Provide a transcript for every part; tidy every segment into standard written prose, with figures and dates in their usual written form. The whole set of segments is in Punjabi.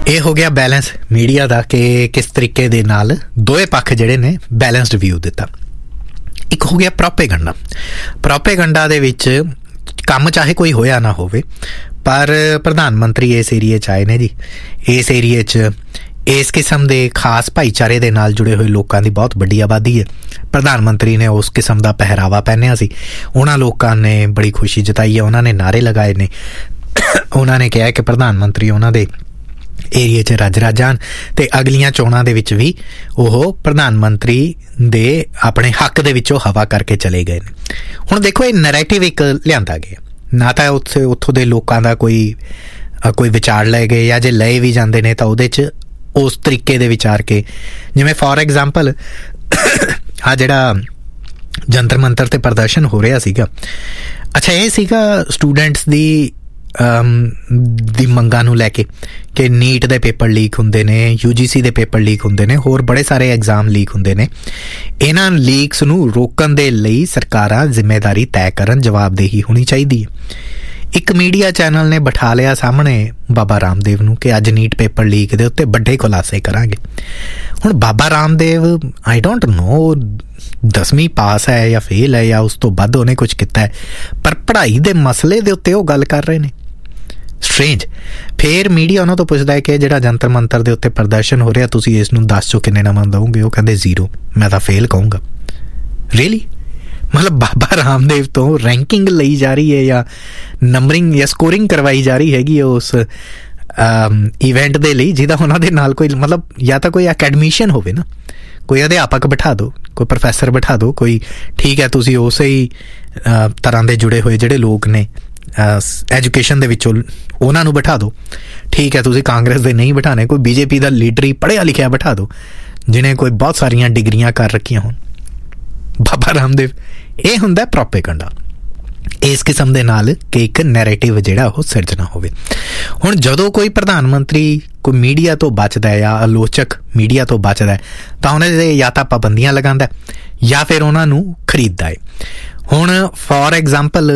ਇਹ ਹੋ ਗਿਆ ਬੈਲੈਂਸ ਮੀਡੀਆ ਦਾ ਕਿ ਕਿਸ ਤਰੀਕੇ ਦੇ ਨਾਲ ਦੋਵੇਂ ਪੱਖ ਜਿਹੜੇ ਨੇ ਬੈਲੈਂਸਡ ਵਿਊ ਦਿੱਤਾ। ਇੱਕ ਹੋ ਗਿਆ ਪ੍ਰੋਪੇਗੰਡਾ ਦੇ ਵਿੱਚ ਕੰਮ ਚਾਹੇ ਕੋਈ ਹੋਇਆ ਨਾ ਹੋਵੇ, ਪਰ ਪ੍ਰਧਾਨ ਮੰਤਰੀ ਇਸ ਏਰੀਏ 'ਚ ਆਏ ਨੇ ਜੀ। ਇਸ ਏਰੀਏ 'ਚ ਇਸ ਕਿਸਮ ਦੇ ਖਾਸ ਭਾਈਚਾਰੇ ਦੇ ਨਾਲ ਜੁੜੇ ਹੋਏ ਲੋਕਾਂ ਦੀ ਬਹੁਤ ਵੱਡੀ ਆਬਾਦੀ ਹੈ। ਪ੍ਰਧਾਨ ਮੰਤਰੀ ਨੇ ਉਸ ਕਿਸਮ ਦਾ ਪਹਿਰਾਵਾ ਪਹਿਨਿਆ ਸੀ, ਉਹਨਾਂ ਲੋਕਾਂ ਨੇ ਬੜੀ ਖੁਸ਼ੀ ਜਤਾਈ ਹੈ, ਉਹਨਾਂ ਨੇ ਨਾਅਰੇ ਲਗਾਏ ਨੇ, ਉਹਨਾਂ ਨੇ ਕਿਹਾ ਕਿ ਪ੍ਰਧਾਨ ਮੰਤਰੀ ਉਹਨਾਂ ਦੇ ਏਰੀਏ 'ਚ ਰੱਜ ਜਾਣ ਅਤੇ ਅਗਲੀਆਂ ਚੋਣਾਂ ਦੇ ਵਿੱਚ ਵੀ ਉਹ ਪ੍ਰਧਾਨ ਮੰਤਰੀ ਦੇ ਆਪਣੇ ਹੱਕ ਦੇ ਵਿੱਚੋਂ ਹਵਾ ਕਰਕੇ ਚਲੇ ਗਏ ਨੇ। ਹੁਣ ਦੇਖੋ, ਇਹ ਨੈਰੇਟਿਵ ਇੱਕ ਲਿਆਂਦਾ ਗਿਆ, ਨਾ ਤਾਂ ਉੱਥੋਂ ਦੇ ਲੋਕਾਂ ਦਾ ਕੋਈ ਵਿਚਾਰ ਲਏ ਗਏ, ਜਾਂ ਜੇ ਲਏ ਵੀ ਜਾਂਦੇ ਨੇ ਤਾਂ ਉਹਦੇ 'ਚ ਉਸ ਤਰੀਕੇ ਦੇ ਵਿਚਾਰ ਕੇ, ਜਿਵੇਂ ਫੋਰ ਐਗਜ਼ਾਮਪਲ ਆਹ ਜਿਹੜਾ ਜੰਤਰ ਮੰਤਰ 'ਤੇ ਪ੍ਰਦਰਸ਼ਨ ਹੋ ਰਿਹਾ ਸੀਗਾ, ਅੱਛਾ ਇਹ ਸੀਗਾ ਸਟੂਡੈਂਟਸ ਦੀ ਮੰਗਾਂ ਨੂੰ ਲੈ ਕੇ ਕਿ ਨੀਟ ਦੇ ਪੇਪਰ ਲੀਕ ਹੁੰਦੇ ਨੇ, UGC ਦੇ ਪੇਪਰ ਲੀਕ ਹੁੰਦੇ ਨੇ, ਹੋਰ ਬੜੇ ਸਾਰੇ ਐਗਜ਼ਾਮ ਲੀਕ ਹੁੰਦੇ ਨੇ। ਇਹਨਾਂ ਲੀਕਸ ਨੂੰ ਰੋਕਣ ਦੇ ਲਈ ਸਰਕਾਰਾਂ ਜ਼ਿੰਮੇਦਾਰੀ ਤੈਅ ਕਰਨ, ਜਵਾਬਦੇਹੀ ਹੋਣੀ ਚਾਹੀਦੀ ਹੈ। ਇੱਕ ਮੀਡੀਆ ਚੈਨਲ ਨੇ ਬਿਠਾ ਲਿਆ ਸਾਹਮਣੇ ਬਾਬਾ ਰਾਮਦੇਵ ਨੂੰ ਕਿ ਅੱਜ ਨੀਟ ਪੇਪਰ ਲੀਕ ਦੇ ਉੱਤੇ ਵੱਡੇ ਖੁਲਾਸੇ ਕਰਾਂਗੇ। ਹੁਣ Baba Ramdev I don't know 10ਵੀਂ ਪਾਸ ਹੈ ਜਾਂ ਫੇਲ ਹੈ ਜਾਂ ਉਸ ਤੋਂ ਵੱਧ ਉਹਨੇ ਕੁਝ ਕੀਤਾ ਹੈ, ਪਰ ਪੜ੍ਹਾਈ ਦੇ ਮਸਲੇ ਦੇ ਉੱਤੇ ਉਹ ਗੱਲ ਕਰ ਰਹੇ ਨੇ। ਸਟ੍ਰੇਂਜ। ਫਿਰ ਮੀਡੀਆ ਉਹਨਾਂ ਤੋਂ ਪੁੱਛਦਾ ਹੈ ਕਿ ਜਿਹੜਾ ਜੰਤਰ ਮੰਤਰ ਦੇ ਉੱਤੇ ਪ੍ਰਦਰਸ਼ਨ ਹੋ ਰਿਹਾ, ਤੁਸੀਂ ਇਸ ਨੂੰ 10 ਚੋਂ ਕਿੰਨੇ ਨੰਬਰ ਦਓਗੇ? ਉਹ ਕਹਿੰਦੇ 0, ਮੈਂ ਤਾਂ ਫੇਲ ਕਹੂੰਗਾ। ਰੀਅਲੀ? ਮਤਲਬ ਬਾਬਾ ਰਾਮਦੇਵ ਤੋਂ ਰੈਂਕਿੰਗ ਲਈ ਜਾ ਰਹੀ ਹੈ ਜਾਂ ਨੰਬਰਿੰਗ ਜਾਂ ਸਕੋਰਿੰਗ ਕਰਵਾਈ ਜਾ ਰਹੀ ਹੈਗੀ ਉਸ ਇਵੈਂਟ ਦੇ ਲਈ, ਜਿਹਦਾ ਉਹਨਾਂ ਦੇ ਨਾਲ ਕੋਈ ਮਤਲਬ ਜਾਂ ਤਾਂ ਕੋਈ ਅਕੈਡਮੀਸ਼ੀਅਨ ਹੋਵੇ ਨਾ, ਕੋਈ ਅਧਿਆਪਕ ਬਿਠਾ ਦਿਓ, ਕੋਈ ਪ੍ਰੋਫੈਸਰ ਬਿਠਾ ਦਿਓ, ਕੋਈ ਠੀਕ ਹੈ ਤੁਸੀਂ ਉਸੇ ਹੀ ਤਰ੍ਹਾਂ ਦੇ ਜੁੜੇ ਹੋਏ ਜਿਹੜੇ ਲੋਕ ਨੇ ਐਜੂਕੇਸ਼ਨ ਦੇ ਵਿੱਚੋਂ ਉਹਨਾਂ ਨੂੰ ਬਿਠਾ ਦਿਓ। ਠੀਕ ਹੈ ਤੁਸੀਂ ਕਾਂਗਰਸ ਦੇ ਨਹੀਂ ਬਿਠਾਣੇ, ਕੋਈ BJP ਦਾ ਲੀਡਰ ਹੀ ਪੜ੍ਹਿਆ ਲਿਖਿਆ ਬਿਠਾ ਦਿਓ ਜਿਹਨੇ ਕੋਈ ਬਹੁਤ ਸਾਰੀਆਂ ਡਿਗਰੀਆਂ ਕਰ ਰੱਖੀਆਂ ਹੋਣ। ਬਾਬਾ ਰਾਮਦੇਵ, ਇਹ ਹੁੰਦਾ ਪ੍ਰੋਪੇਗੰਡਾ ਇਸ ਕਿਸਮ ਦੇ ਨਾਲ ਕਿ ਇੱਕ ਨੈਰੇਟਿਵ ਜਿਹੜਾ ਉਹ ਸਿਰਜਣਾ ਹੋਵੇ। ਹੁਣ ਜਦੋਂ ਕੋਈ ਪ੍ਰਧਾਨ ਮੰਤਰੀ ਕੋਈ ਮੀਡੀਆ ਤੋਂ ਬਚਦਾ ਹੈ ਜਾਂ ਆਲੋਚਕ ਮੀਡੀਆ ਤੋਂ ਬਚਦਾ ਹੈ ਤਾਂ ਉਹਨਾਂ ਦੇ ਜਾਂ ਤਾਂ ਪਾਬੰਦੀਆਂ ਲਗਾਉਂਦਾ ਜਾਂ ਫਿਰ ਉਹਨਾਂ ਨੂੰ ਖਰੀਦਦਾ ਹੈ। ਹੁਣ ਫੋਰ ਐਗਜ਼ਾਮਪਲ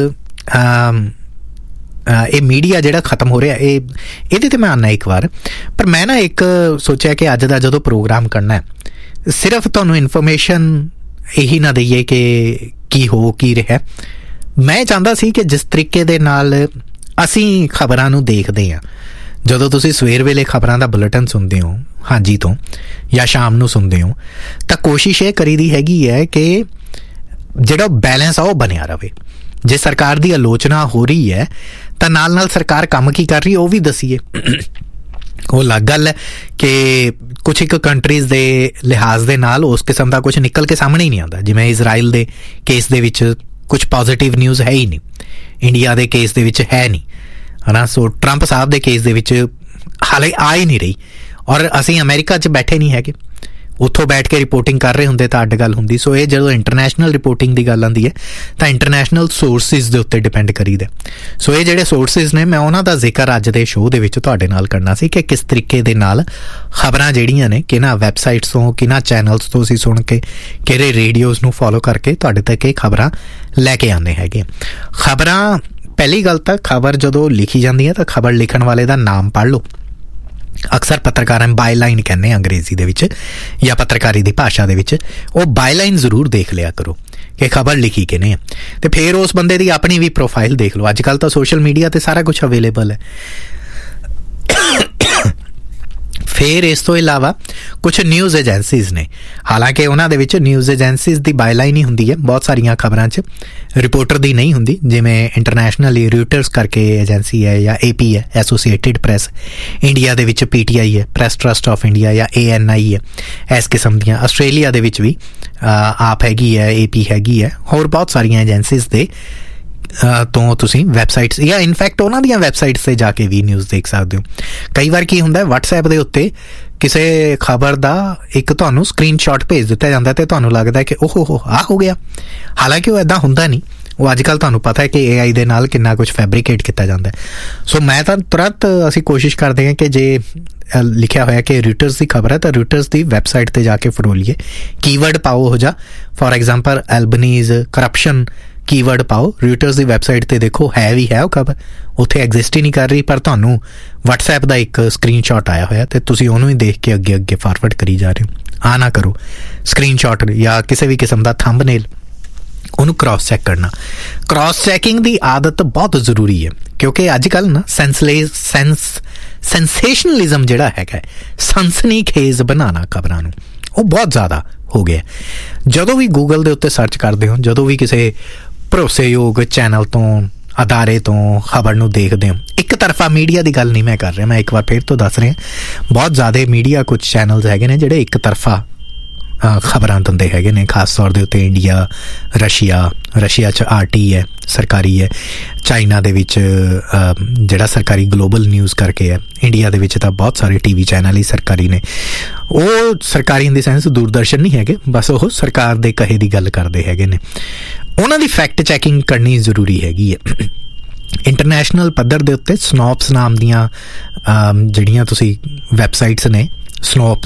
ਇਹ ਮੀਡੀਆ ਜਿਹੜਾ ਖਤਮ ਹੋ ਰਿਹਾ, ਇਹਦੇ 'ਤੇ ਮੈਂ ਆਉਂਦਾ ਇੱਕ ਵਾਰ, ਪਰ ਮੈਂ ਨਾ ਇੱਕ ਸੋਚਿਆ ਕਿ ਅੱਜ ਦਾ ਜਦੋਂ ਪ੍ਰੋਗਰਾਮ ਕਰਨਾ ਹੈ, ਸਿਰਫ ਤੁਹਾਨੂੰ ਇਨਫੋਰਮੇਸ਼ਨ ਇਹੀ ਨਾ ਦਈਏ ਕਿ ਕੀ ਰਿਹਾ। ਮੈਂ ਚਾਹੁੰਦਾ ਸੀ ਕਿ ਜਿਸ ਤਰੀਕੇ ਦੇ ਨਾਲ ਅਸੀਂ ਖਬਰਾਂ ਨੂੰ ਦੇਖਦੇ ਹਾਂ, ਜਦੋਂ ਤੁਸੀਂ ਸਵੇਰ ਵੇਲੇ ਖਬਰਾਂ ਦਾ ਬੁਲੇਟਿਨ ਸੁਣਦੇ ਹੋ ਹਾਂਜੀ ਤੋਂ ਜਾਂ ਸ਼ਾਮ ਨੂੰ ਸੁਣਦੇ ਹੋ, ਤਾਂ ਕੋਸ਼ਿਸ਼ ਇਹ ਕਰੀਦੀ ਹੈਗੀ ਹੈ ਕਿ ਜਿਹੜਾ ਬੈਲੈਂਸ ਆ ਉਹ ਬਣਿਆ ਰਹੇ। ਜੇ ਸਰਕਾਰ ਦੀ ਆਲੋਚਨਾ ਹੋ ਰਹੀ ਹੈ ਤਾਂ ਨਾਲ ਨਾਲ ਸਰਕਾਰ ਕੰਮ ਕੀ ਕਰ ਰਹੀ ਹੈ ਉਹ ਵੀ ਦੱਸੀਏ। ਉਹ ਅਲੱਗ ਗੱਲ ਹੈ ਕਿ ਕੁਛ ਇੱਕ ਕੰਟਰੀਜ਼ ਦੇ ਲਿਹਾਜ਼ ਦੇ ਨਾਲ ਉਸ ਕਿਸਮ ਦਾ ਕੁਛ ਨਿਕਲ ਕੇ ਸਾਹਮਣੇ ਹੀ ਨਹੀਂ ਆਉਂਦਾ। ਜਿਵੇਂ ਇਜ਼ਰਾਈਲ ਦੇ ਕੇਸ ਦੇ ਵਿੱਚ ਕੁਛ ਪੋਜ਼ੀਟਿਵ ਨਿਊਜ਼ ਹੈ ਹੀ ਨਹੀਂ, ਇੰਡੀਆ ਦੇ ਕੇਸ ਦੇ ਵਿੱਚ ਹੈ ਨਹੀਂ, ਹੈ ਨਾ। ਸੋ ਟਰੰਪ ਸਾਹਿਬ ਦੇ ਕੇਸ ਦੇ ਵਿੱਚ ਹਾਲੇ ਆ ਹੀ ਨਹੀਂ ਰਹੀ, ਔਰ ਅਸੀਂ ਅਮਰੀਕਾ 'ਚ ਬੈਠੇ ਨਹੀਂ ਹੈਗੇ, ਉੱਥੋਂ ਬੈਠ ਕੇ ਰਿਪੋਰਟਿੰਗ ਕਰ ਰਹੇ ਹੁੰਦੇ ਤਾਂ ਅੱਡ ਗੱਲ ਹੁੰਦੀ। ਸੋ ਇਹ ਜਦੋਂ ਇੰਟਰਨੈਸ਼ਨਲ ਰਿਪੋਰਟਿੰਗ ਦੀ ਗੱਲ ਆਉਂਦੀ ਹੈ ਤਾਂ ਇੰਟਰਨੈਸ਼ਨਲ ਸੋਰਸਿਸ ਦੇ ਉੱਤੇ ਡਿਪੈਂਡ ਕਰੀਦਾ। ਸੋ ਇਹ ਜਿਹੜੇ ਸੋਰਸਿਸ ਨੇ, ਮੈਂ ਉਹਨਾਂ ਦਾ ਜ਼ਿਕਰ ਅੱਜ ਦੇ ਸ਼ੋਅ ਦੇ ਵਿੱਚ ਤੁਹਾਡੇ ਨਾਲ ਕਰਨਾ ਸੀ ਕਿ ਕਿਸ ਤਰੀਕੇ ਦੇ ਨਾਲ ਖਬਰਾਂ ਜਿਹੜੀਆਂ ਨੇ, ਕਿਹਨਾਂ ਵੈਬਸਾਈਟਸ ਤੋਂ, ਕਿਹਨਾਂ ਚੈਨਲਸ ਤੋਂ ਅਸੀਂ ਸੁਣ ਕੇ, ਕਿਹੜੇ ਰੇਡੀਓਜ਼ ਨੂੰ ਫੋਲੋ ਕਰਕੇ ਤੁਹਾਡੇ ਤੱਕ ਇਹ ਖਬਰਾਂ ਲੈ ਕੇ ਆਉਂਦੇ ਹੈਗੇ। ਖਬਰਾਂ, ਪਹਿਲੀ ਗੱਲ ਤਾਂ ਖਬਰ ਜਦੋਂ ਲਿਖੀ ਜਾਂਦੀ ਹੈ ਤਾਂ ਖਬਰ ਲਿਖਣ ਵਾਲੇ ਦਾ ਨਾਮ ਪੜ੍ਹ ਲਓ। ਅਕਸਰ ਪੱਤਰਕਾਰਾਂ ਬਾਈਲਾਈਨ ਕਹਿੰਦੇ ਅੰਗਰੇਜ਼ੀ ਦੇ ਵਿੱਚ ਜਾਂ ਪੱਤਰਕਾਰੀ ਦੀ ਭਾਸ਼ਾ ਦੇ ਵਿੱਚ, ਉਹ ਬਾਈਲਾਈਨ ਜ਼ਰੂਰ ਦੇਖ ਲਿਆ ਕਰੋ ਕਿ ਖਬਰ ਲਿਖੀ ਕਿਹਨੇ ਹੈ, ਅਤੇ ਫਿਰ ਉਸ ਬੰਦੇ ਦੀ ਆਪਣੀ ਵੀ ਪ੍ਰੋਫਾਈਲ ਦੇਖ ਲਓ। ਅੱਜ ਕੱਲ੍ਹ ਤਾਂ ਸੋਸ਼ਲ ਮੀਡੀਆ 'ਤੇ ਸਾਰਾ ਕੁਛ ਅਵੇਲੇਬਲ ਹੈ। ਫਿਰ ਇਸ ਤੋਂ ਇਲਾਵਾ ਕੁਛ ਨਿਊਜ਼ ਏਜੰਸੀਜ਼ ਨੇ, ਹਾਲਾਂਕਿ ਉਹਨਾਂ ਦੇ ਵਿੱਚ ਨਿਊਜ਼ ਏਜੰਸੀਜ਼ ਦੀ ਬਾਈਲਾਈਨ ਹੀ ਹੁੰਦੀ ਹੈ ਬਹੁਤ ਸਾਰੀਆਂ ਖਬਰਾਂ 'ਚ, ਰਿਪੋਰਟਰ ਦੀ ਨਹੀਂ ਹੁੰਦੀ। ਜਿਵੇਂ ਇੰਟਰਨੈਸ਼ਨਲੀ ਰਿਊਟਰਸ ਕਰਕੇ ਏਜੰਸੀ ਹੈ, ਜਾਂ AP ਹੈ, ਐਸੋਸੀਏਟਿਡ ਪ੍ਰੈਸ, ਇੰਡੀਆ ਦੇ ਵਿੱਚ PTI ਹੈ, ਪ੍ਰੈਸ ਟਰਸਟ ਆਫ ਇੰਡੀਆ, ਜਾਂ ANI ਹੈ, ਇਸ ਕਿਸਮ ਦੀਆਂ। ਆਸਟ੍ਰੇਲੀਆ ਦੇ ਵਿੱਚ ਵੀ ਆਪ ਹੈਗੀ ਹੈ, AP ਹੈਗੀ ਹੈ, ਹੋਰ ਬਹੁਤ ਸਾਰੀਆਂ ਏਜੰਸੀਜ਼ ਦੇ ਤੋਂ ਤੁਸੀਂ ਵੈਬਸਾਈਟਸ ਜਾਂ ਇਨਫੈਕਟ ਉਹਨਾਂ ਦੀਆਂ ਵੈਬਸਾਈਟਸ 'ਤੇ ਜਾ ਕੇ ਵੀ ਨਿਊਜ਼ ਦੇਖ ਸਕਦੇ ਹੋ। ਕਈ ਵਾਰ ਕੀ ਹੁੰਦਾ, WhatsApp ਦੇ ਉੱਤੇ ਕਿਸੇ ਖਬਰ ਦਾ ਇੱਕ ਤੁਹਾਨੂੰ ਸਕਰੀਨਸ਼ਾਟ ਭੇਜ ਦਿੱਤਾ ਜਾਂਦਾ ਅਤੇ ਤੁਹਾਨੂੰ ਲੱਗਦਾ ਕਿ ਓਹੋ ਆਹ ਹੋ ਗਿਆ, ਹਾਲਾਂਕਿ ਉਹ ਇੱਦਾਂ ਹੁੰਦਾ ਨਹੀਂ। ਉਹ ਅੱਜ ਕੱਲ੍ਹ ਤੁਹਾਨੂੰ ਪਤਾ ਹੈ ਕਿ AI ਦੇ ਨਾਲ ਕਿੰਨਾ ਕੁਛ ਫੈਬਰੀਕੇਟ ਕੀਤਾ ਜਾਂਦਾ। ਸੋ ਮੈਂ ਤਾਂ ਤੁਰੰਤ ਅਸੀਂ ਕੋਸ਼ਿਸ਼ ਕਰਦੇ ਹਾਂ ਕਿ ਜੇ ਲਿਖਿਆ ਹੋਇਆ ਕਿ ਰਿਊਟਰਸ ਦੀ ਖਬਰ ਹੈ ਤਾਂ ਰਿਊਟਰਸ ਦੀ ਵੈਬਸਾਈਟ 'ਤੇ ਜਾ ਕੇ ਫਰੋਲੀਏ, ਕੀਵਰਡ ਪਾਓ ਉਹ ਜਿਹਾ, for example Albanese, corruption, keyword पाओ, ਰॉयटर्स ਦੀ ਵੈਬਸਾਈਟ ਤੇ ਦੇਖੋ ਹੈ ਵੀ ਹੈ ਉਹ ਖਬਰ, ਉੱਥੇ ਐਗਜ਼ਿਸਟ ਹੀ ਨਹੀਂ ਕਰ ਰਹੀ, ਪਰ ਤੁਹਾਨੂੰ WhatsApp ਦਾ ਇੱਕ ਸਕਰੀਨਸ਼ਾਟ ਆਇਆ ਹੋਇਆ ਤੇ ਤੁਸੀਂ ਉਹਨੂੰ ਹੀ ਦੇਖ ਕੇ ਅੱਗੇ ਫਾਰਵਰਡ ਕਰੀ ਜਾ ਰਹੇ ਹੋ। ਆ ਨਾ ਕਰੋ, ਸਕਰੀਨਸ਼ਾਟ ਜਾਂ ਕਿਸੇ ਵੀ ਕਿਸਮ ਦਾ ਥੰਬਨੇਲ, ਉਹਨੂੰ ਕ੍ਰਾਸ ਚੈੱਕ ਕਰਨਾ। ਕ੍ਰਾਸ ਚੈਕਿੰਗ ਦੀ ਆਦਤ ਬਹੁਤ ਜ਼ਰੂਰੀ ਹੈ, ਕਿਉਂਕਿ ਅੱਜ ਕੱਲ੍ਹ ਨਾ ਸੈਂਸੇਸ਼ਨਲਿਜ਼ਮ ਜਿਹੜਾ ਹੈਗਾ, ਸਨਸਨੀਖੇਜ਼ ਬਣਾਉਣਾ ਖਬਰਾਂ ਨੂੰ, ਉਹ ਬਹੁਤ ਜ਼ਿਆਦਾ ਹੋ ਗਿਆ। ਜਦੋਂ ਵੀ ਗੂਗਲ ਦੇ ਉੱਤੇ ਸਰਚ ਕਰਦੇ ਹੋ, ਜਦੋਂ ਵੀ ਕਿਸੇ ਭਰੋਸੇਯੋਗ ਚੈਨਲ ਤੋਂ, ਅਦਾਰੇ ਤੋਂ ਖਬਰ ਨੂੰ ਦੇਖਦੇ ਹੋ, ਇੱਕ ਤਰਫਾ ਮੀਡੀਆ ਦੀ ਗੱਲ ਨਹੀਂ ਮੈਂ ਕਰ ਰਿਹਾ, ਮੈਂ ਇੱਕ ਵਾਰ ਫਿਰ ਤੋਂ ਦੱਸ ਰਿਹਾ, ਬਹੁਤ ਜ਼ਿਆਦਾ ਮੀਡੀਆ, ਕੁਛ ਚੈਨਲਸ ਹੈਗੇ ਨੇ ਜਿਹੜੇ ਇੱਕ ਤਰਫਾ ਖਬਰਾਂ ਦਿੰਦੇ ਹੈਗੇ ਨੇ, ਖਾਸ ਤੌਰ ਦੇ ਉੱਤੇ ਇੰਡੀਆ, ਰਸ਼ੀਆ 'ਚ RT ਹੈ, ਸਰਕਾਰੀ ਹੈ, ਚਾਈਨਾ ਦੇ ਵਿੱਚ ਜਿਹੜਾ ਸਰਕਾਰੀ ਗਲੋਬਲ ਨਿਊਜ਼ ਕਰਕੇ ਹੈ, ਇੰਡੀਆ ਦੇ ਵਿੱਚ ਤਾਂ ਬਹੁਤ ਸਾਰੇ TV ਚੈਨਲ ਹੀ ਸਰਕਾਰੀ ਨੇ। ਉਹ ਸਰਕਾਰੀ ਇਨ ਦੀ ਸੈਂਸ ਦੂਰਦਰਸ਼ਨ ਨਹੀਂ ਹੈਗੇ, ਬਸ ਉਹ ਸਰਕਾਰ ਦੇ ਕਹੇ ਦੀ ਗੱਲ ਕਰਦੇ ਹੈਗੇ ਨੇ। ਉਹਨਾਂ ਦੀ ਫੈਕਟ ਚੈਕਿੰਗ ਕਰਨੀ ਜ਼ਰੂਰੀ ਹੈਗੀ ਹੈ। ਇੰਟਰਨੈਸ਼ਨਲ ਪੱਧਰ ਦੇ ਉੱਤੇ ਸਨੋਪਸ ਨਾਮ ਦੀਆਂ ਜਿਹੜੀਆਂ ਤੁਸੀਂ ਵੈਬਸਾਈਟਸ ਨੇ, ਸਨੋਪ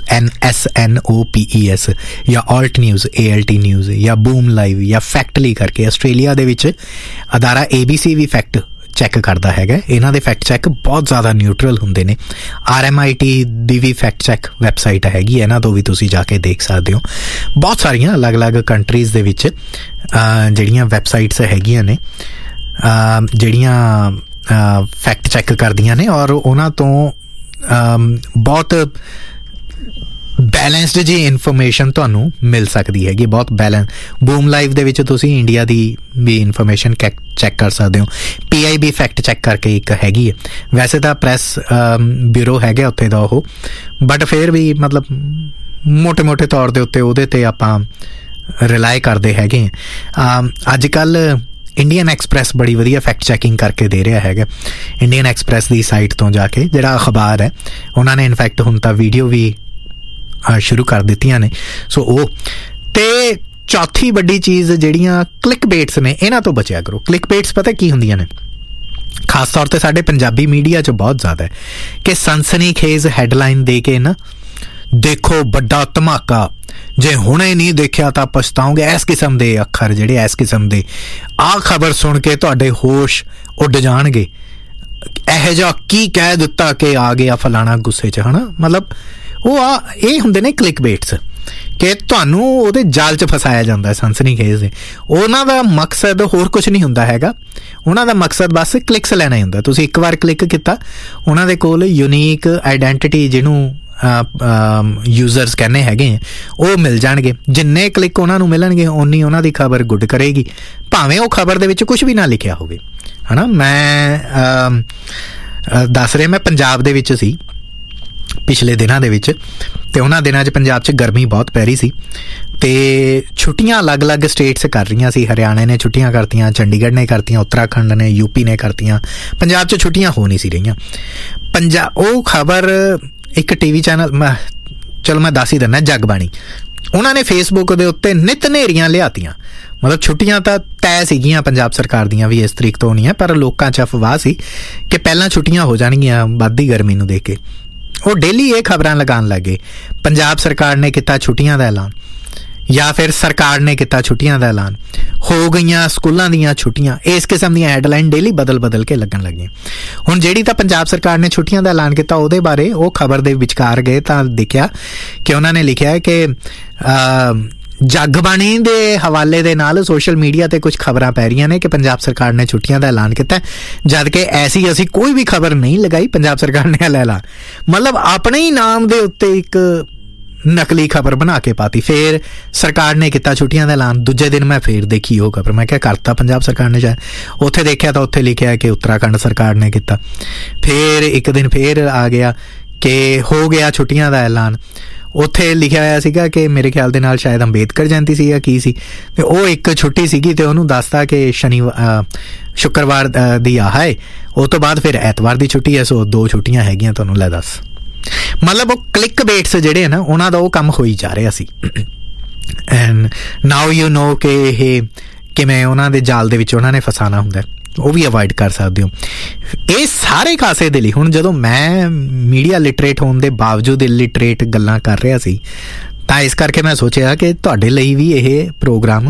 SNOPES ਜਾਂ ਆਲਟ ਨਿਊਜ਼ ALT ਨਿਊਜ਼ ਜਾਂ ਬੂਮ ਲਾਈਵ ਜਾਂ ਫੈਕਟਲੀ ਕਰਕੇ, ਆਸਟ੍ਰੇਲੀਆ ਦੇ ਵਿੱਚ ਅਦਾਰਾ ABC ਵੀ ਫੈਕਟ ਚੈੱਕ ਕਰਦਾ ਹੈਗਾ। ਇਹਨਾਂ ਦੇ ਫੈਕਟ ਚੈੱਕ ਬਹੁਤ ਜ਼ਿਆਦਾ ਨਿਊਟਰਲ ਹੁੰਦੇ ਨੇ। RMIT ਦੀ ਵੀ ਫੈਕਟ ਚੈੱਕ ਵੈਬਸਾਈਟ ਹੈਗੀ, ਇਹਨਾਂ ਤੋਂ ਵੀ ਤੁਸੀਂ ਜਾ ਕੇ ਦੇਖ ਸਕਦੇ ਹੋ। ਬਹੁਤ ਸਾਰੀਆਂ ਅਲੱਗ-ਅਲੱਗ ਕੰਟਰੀਜ਼ ਦੇ ਵਿੱਚ ਜਿਹੜੀਆਂ ਵੈਬਸਾਈਟਸ ਹੈਗੀਆਂ ਨੇ, ਜਿਹੜੀਆਂ ਫੈਕਟ ਚੈੱਕ ਕਰਦੀਆਂ ਨੇ, ਔਰ ਉਹਨਾਂ ਤੋਂ ਬਹੁਤ ਬੈਲੈਂਸਡ ਜੀ ਇਨਫੋਰਮੇਸ਼ਨ ਤੁਹਾਨੂੰ ਮਿਲ ਸਕਦੀ ਹੈਗੀ, ਬਹੁਤ ਬੈਲੈਂਸ। ਬੂਮ ਲਾਈਵ ਦੇ ਵਿੱਚ ਤੁਸੀਂ ਇੰਡੀਆ ਦੀ ਵੀ ਇਨਫੋਰਮੇਸ਼ਨ ਚੈੱਕ ਕਰ ਸਕਦੇ ਹੋ। PIB ਫੈਕਟ ਚੈੱਕ ਕਰਕੇ ਇੱਕ ਹੈਗੀ ਹੈ, ਵੈਸੇ ਤਾਂ ਪ੍ਰੈਸ ਬਿਊਰੋ ਹੈਗਾ ਉੱਥੇ ਦਾ ਉਹ, ਬਟ ਫਿਰ ਵੀ ਮਤਲਬ ਮੋਟੇ ਤੌਰ ਦੇ ਉੱਤੇ ਉਹਦੇ 'ਤੇ ਆਪਾਂ ਰਿਲਾਈ ਕਰਦੇ ਹੈਗੇ। ਅੱਜ ਕੱਲ੍ਹ ਇੰਡੀਅਨ ਐਕਸਪ੍ਰੈਸ ਬੜੀ ਵਧੀਆ ਫੈਕਟ ਚੈਕਿੰਗ ਕਰਕੇ ਦੇ ਰਿਹਾ ਹੈਗਾ। ਇੰਡੀਅਨ ਐਕਸਪ੍ਰੈਸ ਦੀ ਸਾਈਟ ਤੋਂ ਜਾ ਕੇ, ਜਿਹੜਾ ਅਖਬਾਰ ਹੈ, ਉਹਨਾਂ ਨੇ ਇਨਫੈਕਟ ਹੁਣ ਤਾਂ ਵੀਡੀਓ ਵੀ ਸ਼ੁਰੂ ਕਰ ਦਿੱਤੀਆਂ ਨੇ। ਸੋ ਉਹ ਤੇ ਚੌਥੀ ਵੱਡੀ ਚੀਜ਼ ਜਿਹੜੀਆਂ ਕਲਿੱਕ ਬੇਟਸ ਨੇ, ਇਹਨਾਂ ਤੋਂ ਬਚਿਆ ਕਰੋ। ਕਲਿੱਕ ਬੇਟਸ ਪਤਾ ਕੀ ਹੁੰਦੀਆਂ ਨੇ? ਖਾਸ ਤੌਰ ਤੇ ਸਾਡੇ ਪੰਜਾਬੀ ਮੀਡੀਆ 'ਚ ਬਹੁਤ ਜ਼ਿਆਦਾ ਹੈ ਕਿ ਸਨਸਨੀਖੇਜ਼ ਹੈਡਲਾਈਨ ਦੇ ਕੇ ਨਾ, ਦੇਖੋ ਵੱਡਾ ਧਮਾਕਾ, ਜੇ ਹੁਣੇ ਨਹੀਂ ਦੇਖਿਆ ਤਾਂ ਪਛਤਾਓਗੇ, ਇਸ ਕਿਸਮ ਦੇ ਅੱਖਰ ਜਿਹੜੇ, ਇਸ ਕਿਸਮ ਦੇ, ਆਹ ਖਬਰ ਸੁਣ ਕੇ ਤੁਹਾਡੇ ਹੋਸ਼ ਉੱਡ ਜਾਣਗੇ, ਇਹੋ ਜਿਹਾ ਕੀ ਕਹਿ ਦਿੱਤਾ ਕਿ ਆ ਗਿਆ ਫਲਾਣਾ ਗੁੱਸੇ 'ਚ, ਹੈ ਨਾ। ਮਤਲਬ ਇਹ ਹੁੰਦੇ ਨੇ ਕਲਿੱਕ ਬੇਟਸ, ਕਿ ਤੁਹਾਨੂੰ ਉਹਦੇ ਜਾਲ 'ਚ ਫਸਾਇਆ ਜਾਂਦਾ ਸਨਸਨੀਖੇਜ਼ ਦੇ। ਉਹਨਾਂ ਦਾ ਮਕਸਦ ਹੋਰ ਕੁਛ ਨਹੀਂ ਹੁੰਦਾ ਹੈਗਾ, ਉਹਨਾਂ ਦਾ ਮਕਸਦ ਬਸ ਕਲਿੱਕਸ ਲੈਣਾ ਹੀ ਹੁੰਦਾ। ਤੁਸੀਂ ਇੱਕ ਵਾਰ ਕਲਿੱਕ ਕੀਤਾ, ਉਹਨਾਂ ਦੇ ਕੋਲ ਯੂਨੀਕ ਆਈਡੈਂਟਿਟੀ, ਜਿਹਨੂੰ ਯੂਜ਼ਰਸ ਕਹਿੰਦੇ ਹੈਗੇ, ਉਹ ਮਿਲ ਜਾਣਗੇ। ਜਿੰਨੇ ਕਲਿੱਕ ਉਹਨਾਂ ਨੂੰ ਮਿਲਣਗੇ, ਓਨੀ ਉਹਨਾਂ ਦੀ ਖਬਰ ਗੁੱਡ ਕਰੇਗੀ, ਭਾਵੇਂ ਉਹ ਖਬਰ ਦੇ ਵਿੱਚ ਕੁਛ ਵੀ ਨਾ ਲਿਖਿਆ ਹੋਵੇ, ਹੈ ਨਾ। ਮੈਂ ਦੱਸ ਰਿਹਾ, ਮੈਂ ਪੰਜਾਬ ਦੇ ਵਿੱਚ ਸੀ ਪਿਛਲੇ ਦਿਨਾਂ ਦੇ ਵਿੱਚ, ਤੇ ਉਹਨਾਂ ਦਿਨਾਂ 'ਚ ਪੰਜਾਬ 'ਚ ਗਰਮੀ ਬਹੁਤ ਪੈ ਰਹੀ ਸੀ, ਤੇ ਛੁੱਟੀਆਂ ਅਲੱਗ-ਅਲੱਗ ਸਟੇਟਸ ਕਰ ਰਹੀਆਂ ਸੀ। ਹਰਿਆਣੇ ਨੇ ਛੁੱਟੀਆਂ ਕਰਤੀਆਂ, ਚੰਡੀਗੜ੍ਹ ਨੇ ਕਰਤੀਆਂ, ਉੱਤਰਾਖੰਡ ਨੇ, UP ਨੇ ਕਰਤੀਆਂ, ਪੰਜਾਬ 'ਚ ਛੁੱਟੀਆਂ ਹੋ ਨਹੀਂ ਸੀ ਰਹੀਆਂ। ਉਹ ਖਬਰ ਇੱਕ TV ਚੈਨਲ, ਚਲੋ ਮੈਂ ਦੱਸ ਹੀ ਦਿੰਦਾ, ਜਗਬਾਣੀ, ਉਹਨਾਂ ਨੇ ਫੇਸਬੁੱਕ ਦੇ ਉੱਤੇ ਨਿਤ ਨੇਰੀਆਂ ਲਿਆਤੀਆਂ। ਮਤਲਬ ਛੁੱਟੀਆਂ ਤਾਂ ਤੈਅ ਸੀਗੀਆਂ ਪੰਜਾਬ ਸਰਕਾਰ ਦੀਆਂ ਵੀ, ਇਸ ਤਰੀਕ ਤੋਂ ਹੋਣੀਆਂ, ਪਰ ਲੋਕਾਂ 'ਚ ਅਫਵਾਹ ਸੀ ਕਿ ਪਹਿਲਾਂ ਛੁੱਟੀਆਂ ਹੋ ਜਾਣਗੀਆਂ ਵੱਧਦੀ ਗਰਮੀ ਨੂੰ ਦੇਖ ਕੇ। ਉਹ ਡੇਲੀ ਇਹ ਖਬਰਾਂ ਲਗਾਉਣ ਲੱਗੇ, ਪੰਜਾਬ ਸਰਕਾਰ ਨੇ ਕੀਤਾ ਛੁੱਟੀਆਂ ਦਾ ਐਲਾਨ, ਜਾਂ ਫਿਰ ਸਰਕਾਰ ਨੇ ਕੀਤਾ ਛੁੱਟੀਆਂ ਦਾ ਐਲਾਨ, ਹੋ ਗਈਆਂ ਸਕੂਲਾਂ ਦੀਆਂ ਛੁੱਟੀਆਂ, ਇਸ ਕਿਸਮ ਦੀਆਂ ਹੈਡਲਾਈਨ ਡੇਲੀ ਬਦਲ ਕੇ ਲੱਗਣ ਲੱਗੀਆਂ। ਹੁਣ ਜਿਹੜੀ ਤਾਂ ਪੰਜਾਬ ਸਰਕਾਰ ਨੇ ਛੁੱਟੀਆਂ ਦਾ ਐਲਾਨ ਕੀਤਾ, ਉਹਦੇ ਬਾਰੇ ਉਹ ਖਬਰ ਦੇ ਵਿਚਕਾਰ ਗਏ ਤਾਂ ਦੇਖਿਆ ਕਿ ਉਹਨਾਂ ਨੇ ਲਿਖਿਆ ਕਿ ਜਗਬਾਣੀ ਦੇ ਹਵਾਲੇ ਦੇ ਨਾਲ ਸੋਸ਼ਲ ਮੀਡੀਆ ਤੇ ਕੁਝ ਖਬਰਾਂ ਪੈ ਰਹੀਆਂ ਨੇ ਕਿ ਪੰਜਾਬ ਸਰਕਾਰ ਨੇ ਛੁੱਟੀਆਂ ਦਾ ਐਲਾਨ ਕੀਤਾ, ਜਦ ਕਿ ਐਸੀ ਅਸੀਂ ਕੋਈ ਵੀ ਖਬਰ ਨਹੀਂ ਲਗਾਈ, ਪੰਜਾਬ ਸਰਕਾਰ ਨੇ ਐਲਾਨ, ਮਤਲਬ ਆਪਣੇ ਹੀ ਨਾਮ ਦੇ ਉੱਤੇ ਇੱਕ ਨਕਲੀ ਖਬਰ ਬਣਾ ਕੇ ਪਾਤੀ। ਫਿਰ ਸਰਕਾਰ ਨੇ ਕੀਤਾ ਛੁੱਟੀਆਂ ਦਾ ਐਲਾਨ, ਦੂਜੇ ਦਿਨ ਮੈਂ ਫੇਰ ਦੇਖੀ ਉਹ ਖਬਰ, ਮੈਂ ਕਿਹਾ ਕਰਤਾ ਪੰਜਾਬ ਸਰਕਾਰ ਨੇ ਸ਼ਾਇਦ, ਉੱਥੇ ਦੇਖਿਆ ਤਾਂ ਉੱਥੇ ਲਿਖਿਆ ਕਿ ਉੱਤਰਾਖੰਡ ਸਰਕਾਰ ਨੇ ਕੀਤਾ। ਫਿਰ ਇੱਕ ਦਿਨ ਫੇਰ ਆ ਗਿਆ ਕਿ ਹੋ ਗਿਆ ਛੁੱਟੀਆਂ ਦਾ ਐਲਾਨ, ਉੱਥੇ ਲਿਖਿਆ ਹੋਇਆ ਸੀਗਾ ਕਿ ਮੇਰੇ ਖਿਆਲ ਦੇ ਨਾਲ ਸ਼ਾਇਦ ਅੰਬੇਦਕਰ ਜਯੰਤੀ ਸੀ ਜਾਂ ਕੀ ਸੀ, ਤੇ ਉਹ ਇੱਕ ਛੁੱਟੀ ਸੀਗੀ ਤੇ ਉਹਨੂੰ ਦੱਸਤਾ ਕਿ ਸ਼ੁੱਕਰਵਾਰ ਦੀ ਆਹ ਹੈ, ਉਹ ਤੋਂ ਬਾਅਦ ਫਿਰ ਐਤਵਾਰ ਦੀ ਛੁੱਟੀ ਹੈ, ਸੋ 2 ਛੁੱਟੀਆਂ ਹੈਗੀਆਂ ਤੁਹਾਨੂੰ, ਲੈ ਦੱਸ। ਮਤਲਬ ਉਹ ਕਲਿੱਕ ਬੇਟਸ ਜਿਹੜੇ ਨਾ, ਉਹਨਾਂ ਦਾ ਉਹ ਕੰਮ ਹੋਈ ਜਾ ਰਿਹਾ ਸੀ। ਐਂਡ ਨਾਓ ਯੂ ਨੋ ਕਿ ਇਹ ਕਿਵੇਂ ਉਹਨਾਂ ਦੇ ਜਾਲ ਦੇ ਵਿੱਚ ਉਹਨਾਂ ਨੇ ਫਸਾਣਾ ਹੁੰਦਾ, ਉਹ ਵੀ ਅਵਾਇਡ ਕਰ ਸਕਦੇ ਹੋ। ਇਹ ਸਾਰੇ ਖਾਸੇ ਦੇ ਲਈ ਹੁਣ ਜਦੋਂ ਮੈਂ ਮੀਡੀਆ ਲਿਟਰੇਟ ਹੋਣ ਦੇ ਬਾਵਜੂਦ ਇਲਿਟਰੇਟ ਗੱਲਾਂ ਕਰ ਰਿਹਾ ਸੀ, ਤਾਂ ਇਸ ਕਰਕੇ ਮੈਂ ਸੋਚਿਆ ਕਿ ਤੁਹਾਡੇ ਲਈ ਵੀ ਇਹ ਪ੍ਰੋਗਰਾਮ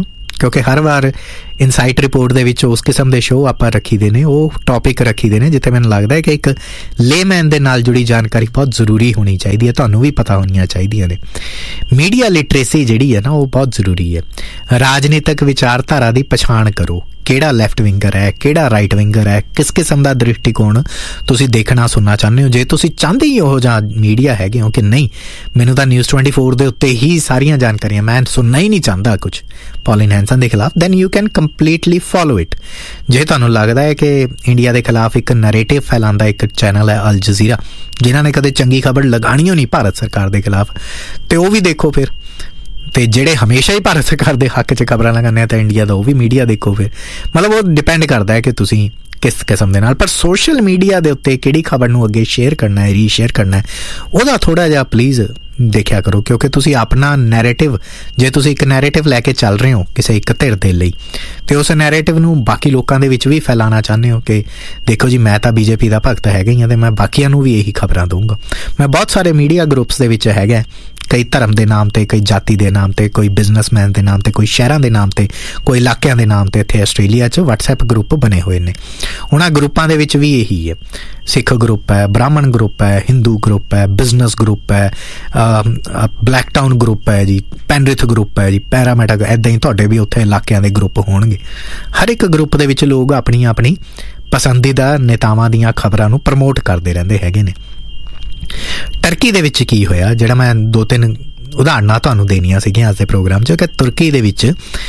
ਕਿਉਂਕਿ ਹਰ ਵਾਰ ਇਨਸਾਈਟ ਰਿਪੋਰਟ ਦੇ ਵਿੱਚ ਉਸ ਕਿਸਮ ਦੇ ਸ਼ੋਅ ਆਪਾਂ ਰੱਖੀਦੇ ਨੇ, ਉਹ ਟੌਪਿਕ ਰੱਖੀਦੇ ਨੇ ਜਿੱਥੇ ਮੈਨੂੰ ਲੱਗਦਾ ਹੈ ਕਿ ਇੱਕ ਲੇਮੈਨ ਦੇ ਨਾਲ ਜੁੜੀ ਜਾਣਕਾਰੀ ਬਹੁਤ ਜ਼ਰੂਰੀ ਹੋਣੀ ਚਾਹੀਦੀ ਹੈ, ਤੁਹਾਨੂੰ ਵੀ ਪਤਾ ਹੋਣੀਆਂ ਚਾਹੀਦੀਆਂ ਨੇ। ਮੀਡੀਆ ਲਿਟਰੇਸੀ ਜਿਹੜੀ ਹੈ ਨਾ ਉਹ ਬਹੁਤ ਜ਼ਰੂਰੀ ਹੈ। ਰਾਜਨੀਤਿਕ ਵਿਚਾਰਧਾਰਾ ਦੀ ਪਛਾਣ ਕਰੋ, ਕਿਹੜਾ ਲੈਫਟ ਵਿੰਗਰ ਹੈ, ਕਿਹੜਾ ਰਾਈਟ ਵਿੰਗਰ ਹੈ, ਕਿਸ ਕਿਸਮ ਦਾ ਦ੍ਰਿਸ਼ਟੀਕੋਣ ਤੁਸੀਂ ਦੇਖਣਾ ਸੁਣਨਾ ਚਾਹੁੰਦੇ ਹੋ। ਜੇ ਤੁਸੀਂ ਚਾਹੁੰਦੇ ਹੀ ਉਹ ਜਾਂ ਮੀਡੀਆ ਹੈਗੇ ਹੋ ਕਿ ਨਹੀਂ ਮੈਨੂੰ ਤਾਂ ਨਿਊਜ਼ 24 ਦੇ ਉੱਤੇ ਹੀ ਸਾਰੀਆਂ ਜਾਣਕਾਰੀਆਂ, ਮੈਂ ਸੁਣਨਾ ਹੀ ਨਹੀਂ ਚਾਹੁੰਦਾ ਕੁਝ ਪੌਲਿਨ ਹੈਂਸਨ ਦੇ ਖਿਲਾਫ, then you can completely follow it. ਜੇ ਤੁਹਾਨੂੰ ਲੱਗਦਾ ਹੈ ਕਿ ਇੰਡੀਆ ਦੇ ਖਿਲਾਫ ਇੱਕ ਨੈਰੇਟਿਵ ਫੈਲਾਉਂਦਾ ਇੱਕ ਚੈਨਲ ਹੈ ਅਲ ਜਜ਼ੀਰਾ, ਜਿਨ੍ਹਾਂ ਨੇ ਕਦੇ ਚੰਗੀ ਖਬਰ ਲਗਾਣੀ ਹੋ ਨਹੀਂ ਭਾਰਤ ਸਰਕਾਰ ਦੇ ਖਿਲਾਫ, ਤੇ ਉਹ ਵੀ ਦੇਖੋ ਫਿਰ। ਤੇ ਜਿਹੜੇ ਹਮੇਸ਼ਾ ਹੀ ਭਾਰਤ ਸਰਕਾਰ ਦੇ ਹੱਕ 'ਚ ਖਬਰਾਂ ਲਗਾਉਂਦੇ ਆ ਤਾਂ ਇੰਡੀਆ ਦਾ ਉਹ ਵੀ ਮੀਡੀਆ ਦੇਖੋ ਫਿਰ। ਮਤਲਬ ਉਹ ਡਿਪੈਂਡ ਕਰਦਾ ਹੈ ਕਿ ਤੁਸੀਂ ਕਿਸ ਕਿਸਮ ਦੇ ਨਾਲ। ਪਰ ਸੋਸ਼ਲ ਮੀਡੀਆ ਦੇ ਉੱਤੇ ਕਿਹੜੀ ਖਬਰ ਨੂੰ ਅੱਗੇ ਸ਼ੇਅਰ ਕਰਨਾ ਹੈ, ਰੀਸ਼ੇਅਰ ਕਰਨਾ ਹੈ, ਉਹਦਾ ਥੋੜ੍ਹਾ ਜਿਹਾ ਪਲੀਜ਼ ਦੇਖਿਆ ਕਰੋ, ਕਿਉਂਕਿ ਤੁਸੀਂ ਆਪਣਾ ਨੈਰੇਟਿਵ, ਜੇ ਤੁਸੀਂ ਇੱਕ ਨੈਰੇਟਿਵ ਲੈ ਕੇ ਚੱਲ ਰਹੇ ਹੋ ਕਿਸੇ ਇੱਕ ਧਿਰ ਦੇ ਲਈ, ਤੇ ਉਸ ਨੈਰੇਟਿਵ ਨੂੰ ਬਾਕੀ ਲੋਕਾਂ ਦੇ ਵਿੱਚ ਵੀ ਫੈਲਾਉਣਾ ਚਾਹੁੰਦੇ ਹੋ ਕਿ ਦੇਖੋ ਜੀ ਮੈਂ ਤਾਂ BJP ਦਾ ਭਗਤ ਹੈਗਾ ਹੀ ਹਾਂ ਅਤੇ ਮੈਂ ਬਾਕੀਆਂ ਨੂੰ ਵੀ ਇਹੀ ਖਬਰਾਂ ਦਊਂਗਾ। ਮੈਂ ਬਹੁਤ ਸਾਰੇ ਮੀਡੀਆ ਗਰੁੱਪਸ ਦੇ ਵਿੱਚ ਹੈਗਾ, ਕਈ ਧਰਮ ਦੇ ਨਾਮ 'ਤੇ, ਕਈ ਜਾਤੀ ਦੇ ਨਾਮ 'ਤੇ, ਕੋਈ ਬਿਜ਼ਨਸਮੈਨ ਦੇ ਨਾਮ 'ਤੇ, ਕੋਈ ਸ਼ਹਿਰਾਂ ਦੇ ਨਾਮ 'ਤੇ, ਕੋਈ ਇਲਾਕਿਆਂ ਦੇ ਨਾਮ 'ਤੇ। ਇੱਥੇ ਆਸਟ੍ਰੇਲੀਆ 'ਚ WhatsApp ਗਰੁੱਪ ਬਣੇ ਹੋਏ ਨੇ, ਉਹਨਾਂ ਗਰੁੱਪਾਂ ਦੇ ਵਿੱਚ ਵੀ ਇਹੀ ਹੈ। ਸਿੱਖ ਗਰੁੱਪ ਹੈ, ਬ੍ਰਾਹਮਣ ਗਰੁੱਪ ਹੈ, ਹਿੰਦੂ ਗਰੁੱਪ ਹੈ, ਬਿਜ਼ਨਸ ਗਰੁੱਪ ਹੈ, ਬਲੈਕ ਟਾਊਨ ਗਰੁੱਪ ਹੈ ਜੀ, ਪੈਨਰਿਥ ਗਰੁੱਪ ਹੈ ਜੀ, ਪੈਰਾਮੈਟਾ, ਇੱਦਾਂ ਹੀ ਤੁਹਾਡੇ ਵੀ ਉੱਥੇ ਇਲਾਕਿਆਂ ਦੇ ਗਰੁੱਪ ਹੋਣਗੇ। ਹਰ ਇੱਕ ਗਰੁੱਪ ਦੇ ਵਿੱਚ ਲੋਕ ਆਪਣੀ ਆਪਣੀ ਪਸੰਦੀਦਾ ਨੇਤਾਵਾਂ ਦੀਆਂ ਖਬਰਾਂ ਨੂੰ ਪ੍ਰਮੋਟ ਕਰਦੇ ਰਹਿੰਦੇ ਹੈਗੇ ਨੇ। ਟਰਕੀ ਦੇ ਵਿੱਚ ਕੀ ਹੋਇਆ, ਜਿਹੜਾ ਮੈਂ 2-3 ਉਦਾਹਰਨਾਂ ਤੁਹਾਨੂੰ ਦੇਣੀਆਂ ਸੀਗੀਆਂ ਅੱਜ ਦੇ ਪ੍ਰੋਗਰਾਮ 'ਚ, ਕਿ ਤੁਰਕੀ ਦੇ ਵਿੱਚ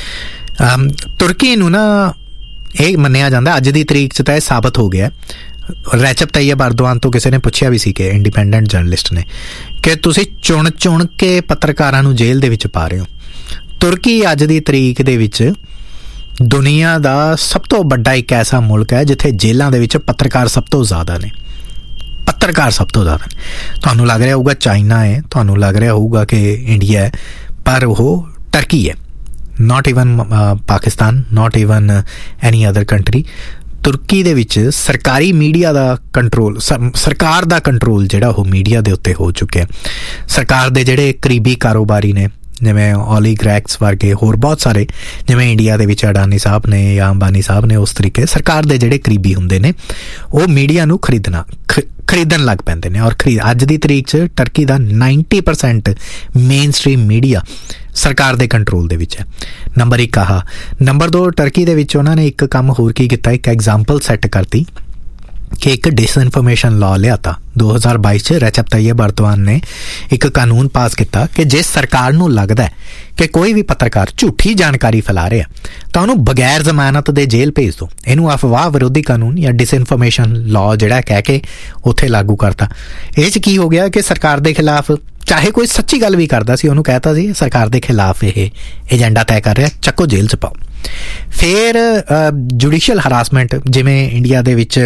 ਤੁਰਕੀ ਨੂੰ ਨਾ ਇਹ ਮੰਨਿਆ ਜਾਂਦਾ, ਅੱਜ ਦੀ ਤਰੀਕ 'ਚ ਤਾਂ ਇਹ ਸਾਬਤ ਹੋ ਗਿਆ। ਰੈਚਪ ਤਾਈਅਬ ਅਰਦੋਆਨ ਤੋਂ ਕਿਸੇ ਨੇ ਪੁੱਛਿਆ ਵੀ ਸੀ ਕਿ ਇੰਡੀਪੈਂਡੈਂਟ ਜਰਨਲਿਸਟ ਨੇ, ਕਿ ਤੁਸੀਂ ਚੁਣ ਕੇ ਪੱਤਰਕਾਰਾਂ ਨੂੰ ਜੇਲ੍ਹ ਦੇ ਵਿੱਚ ਪਾ ਰਹੇ ਹੋ। ਤੁਰਕੀ ਅੱਜ ਦੀ ਤਰੀਕ ਦੇ ਵਿੱਚ ਦੁਨੀਆ ਦਾ ਸਭ ਤੋਂ ਵੱਡਾ ਇੱਕ ਐਸਾ ਮੁਲਕ ਹੈ ਜਿੱਥੇ ਜੇਲ੍ਹਾਂ ਦੇ ਵਿੱਚ ਪੱਤਰਕਾਰ ਸਭ ਤੋਂ ਜ਼ਿਆਦਾ ਨੇ। ਤੁਹਾਨੂੰ ਲੱਗ ਰਿਹਾ ਹੋਊਗਾ ਚਾਈਨਾ ਹੈ, ਤੁਹਾਨੂੰ ਲੱਗ ਰਿਹਾ ਹੋਊਗਾ ਕਿ ਇੰਡੀਆ ਹੈ, ਪਰ ਉਹ ਟਰਕੀ ਹੈ। Not even Pakistan, not even any other country. ਤੁਰਕੀ ਦੇ ਵਿੱਚ ਸਰਕਾਰੀ ਮੀਡੀਆ ਦਾ ਕੰਟਰੋਲ, ਸਰਕਾਰ ਦਾ ਕੰਟਰੋਲ ਜਿਹੜਾ ਉਹ ਮੀਡੀਆ ਦੇ ਉੱਤੇ ਹੋ ਚੁੱਕਿਆ। ਸਰਕਾਰ ਦੇ ਜਿਹੜੇ ਕਰੀਬੀ ਕਾਰੋਬਾਰੀ ਨੇ, ਜਿਵੇਂ ਓਲੀਗਰੈਕਸ ਵਰਗੇ, ਹੋਰ ਬਹੁਤ ਸਾਰੇ, ਜਿਵੇਂ ਇੰਡੀਆ ਦੇ ਵਿੱਚ ਅਡਾਨੀ ਸਾਹਿਬ ਨੇ ਜਾਂ ਅੰਬਾਨੀ ਸਾਹਿਬ ਨੇ, ਉਸ ਤਰੀਕੇ ਸਰਕਾਰ ਦੇ ਜਿਹੜੇ ਕਰੀਬੀ ਹੁੰਦੇ ਨੇ ਉਹ ਮੀਡੀਆ ਨੂੰ ਖਰੀਦਣ ਲੱਗ ਪੈਂਦੇ ਨੇ। ਔਰ ਅੱਜ ਦੀ ਤਰੀਕ 'ਚ ਟਰਕੀ ਦਾ 90% ਮੇਨ ਸਟ੍ਰੀਮ ਮੀਡੀਆ ਸਰਕਾਰ ਦੇ ਕੰਟਰੋਲ ਦੇ ਵਿੱਚ ਹੈ। ਨੰਬਰ 1 ਆਹ। ਨੰਬਰ 2, ਟਰਕੀ ਦੇ ਵਿੱਚ ਉਹਨਾਂ ਨੇ ਇੱਕ ਕੰਮ ਹੋਰ ਕੀ ਕੀਤਾ, ਇੱਕ ਐਗਜ਼ਾਮਪਲ ਸੈੱਟ ਕਰਤੀ ਕਿ ਇੱਕ ਡਿਸਇਨਫੋਰਮੇਸ਼ਨ ਲਾਅ ਲਿਆਤਾ। 2022 'ਚ ਰੈਚਪ ਤਾਈਅਬ ਅਰਦੋਆਨ ਨੇ ਇੱਕ ਕਾਨੂੰਨ ਪਾਸ ਕੀਤਾ ਕਿ ਜੇ ਸਰਕਾਰ ਨੂੰ ਲੱਗਦਾ ਕਿ ਕੋਈ ਵੀ ਪੱਤਰਕਾਰ ਝੂਠੀ ਜਾਣਕਾਰੀ ਫੈਲਾ ਰਿਹਾ ਤਾਂ ਉਹਨੂੰ ਬਗੈਰ ਜ਼ਮਾਨਤ ਦੇ ਜੇਲ੍ਹ ਭੇਜ ਦਿਓ। ਇਹਨੂੰ ਅਫਵਾਹ ਵਿਰੋਧੀ ਕਾਨੂੰਨ ਜਾਂ ਡਿਸਇਨਫੋਰਮੇਸ਼ਨ ਲਾਅ ਜਿਹੜਾ ਕਹਿ ਕੇ ਉੱਥੇ ਲਾਗੂ ਕਰਤਾ। ਇਹ 'ਚ ਕੀ ਹੋ ਗਿਆ ਕਿ ਸਰਕਾਰ ਦੇ ਖਿਲਾਫ, ਚਾਹੇ ਕੋਈ ਸੱਚੀ ਗੱਲ ਵੀ ਕਰਦਾ ਸੀ, ਉਹਨੂੰ ਕਹਿਤਾ ਸੀ ਸਰਕਾਰ ਦੇ ਖਿਲਾਫ ਇਹ ਏਜੰਡਾ ਤੈਅ ਕਰ ਰਿਹਾ, ਚੱਕੋ ਜੇਲ੍ਹ 'ਚ ਪਾਓ। ਫਿਰ ਜੁਡੀਸ਼ੀਅਲ ਹਰਾਸਮੈਂਟ, ਜਿਵੇਂ ਇੰਡੀਆ ਦੇ ਵਿੱਚ